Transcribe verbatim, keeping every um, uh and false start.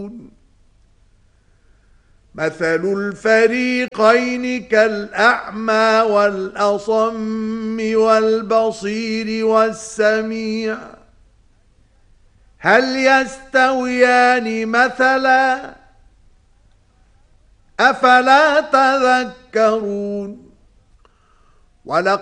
مثل الفريقين كالأعمى والأصم والبصير والسميع هل يستويان مثلا أفلا تذكرون. ولقد